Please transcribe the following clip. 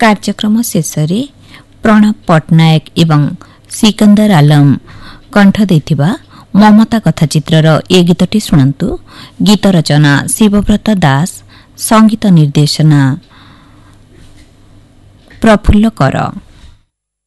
କାର୍ଯ୍ୟକ୍ରମ ଶେଷରେ ପ୍ରଣବ ପଟ୍ଟନାୟକ ଏବଂ ସିକନ୍ଦର ଆଲମ କଣ୍ଠ ଦେଇଥିବା ମମତା କଥା ଚିତ୍ରର ଏ ଗୀତଟି ଶୁଣନ୍ତୁ। ଗୀତ ରଚନା ଶିବବ୍ରତ ଦାସ, ସଙ୍ଗୀତ ନିର୍ଦ୍ଦେଶନା ପ୍ରଫୁଲ୍ଲ କର।